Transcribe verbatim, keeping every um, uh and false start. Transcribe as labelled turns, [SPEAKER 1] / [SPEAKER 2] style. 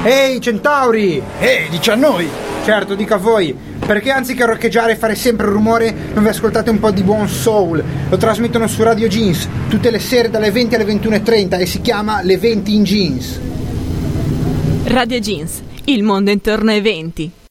[SPEAKER 1] Ehi centauri!
[SPEAKER 2] Ehi, dici a noi!
[SPEAKER 1] Certo, dica a voi, perché anziché roccheggiare e fare sempre rumore non vi ascoltate un po' di buon soul? Lo trasmettono su Radio Jeans tutte le sere dalle venti alle ventuno e trenta e si chiama Le venti in Jeans.
[SPEAKER 3] Radio Jeans, il mondo intorno ai venti.